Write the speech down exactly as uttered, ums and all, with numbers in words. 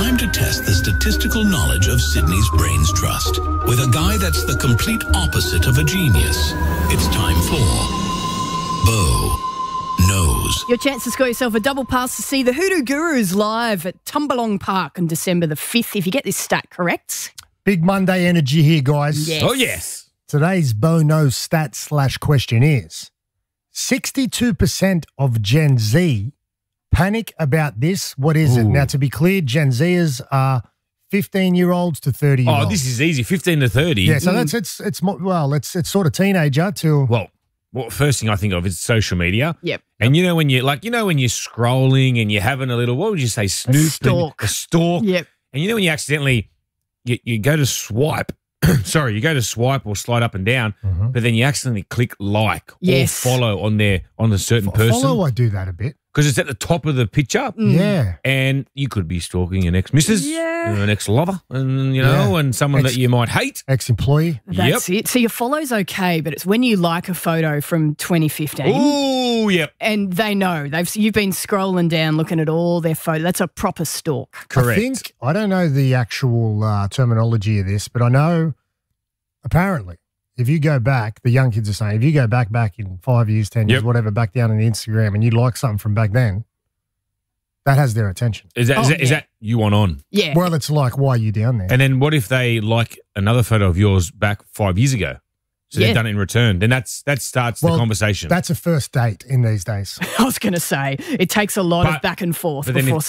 time to test the statistical knowledge of Sydney's Brains Trust with a guy that's the complete opposite of a genius. It's time for Bo Knows. Your chance to score yourself a double pass to see the Hoodoo Gurus live at Tumbalong Park on December the fifth, if you get this stat correct. Big Monday energy here, guys. Yes. Oh, yes. Today's Bo Knows stat slash question is sixty-two percent of Gen Z panic about this. What is Ooh. it? Now, to be clear, Gen Zers are fifteen-year-olds to thirty-year-olds. Oh, this is easy, fifteen to thirty. Yeah, so that's, it's, it's, mo- well, it's, it's sort of teenager to... Well, well, first thing I think of is social media. Yep. And you know when you like, you know when you're scrolling and you're having a little, what would you say, snoop? stalk. A stalk. Yep. And you know when you accidentally, you, you go to swipe, sorry, you go to swipe or slide up and down, Mhm. but then you accidentally click like Yes. or follow on their on a certain person Follow, I do that a bit. because it's at the top of the picture. Yeah. And you could be stalking your next missus, Yeah. an ex lover, and you know, Yeah. and someone Ex- that you might hate. Ex-employee. That's it. So your follow's okay, but it's when you like a photo from twenty fifteen. Oh, yep, And they know they've you've been scrolling down looking at all their photos. That's a proper stalk. correct. I think, I don't know the actual uh, terminology of this, but I know apparently if you go back, the young kids are saying, if you go back, back in five years, ten years, Yep. whatever, back down on Instagram and you like something from back then, that has their attention. Is that, is, Oh, that, is yeah. that you want on? Yeah. Well, it's like, why are you down there? And then what if they like another photo of yours back five years ago? So Yeah. they've done it in return. Then that's that starts Well, the conversation. That's a first date in these days. I was going to say, it takes a lot of But- back and forth but then before